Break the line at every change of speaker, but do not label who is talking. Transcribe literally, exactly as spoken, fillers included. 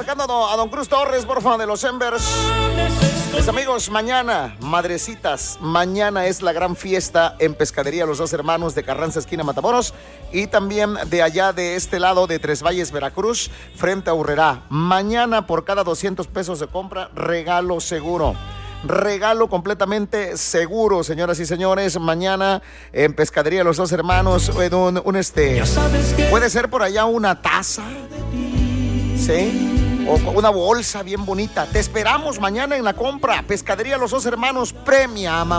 marcando a don, a don Cruz Torres, por favor, de los Embers. Mis amigos, mañana, madrecitas, mañana es la gran fiesta en Pescadería Los Dos Hermanos de Carranza, esquina Matamoros, y también de allá de este lado de Tres Valles, Veracruz, frente a Urrerá. Mañana, por cada doscientos pesos de compra, regalo seguro. Regalo completamente seguro, señoras y señores. Mañana en Pescadería Los Dos Hermanos, un, un este, puede ser por allá una taza, ¿sí? O una bolsa bien bonita. Te esperamos mañana en la compra. Pescadería Los Dos Hermanos premia, mamá.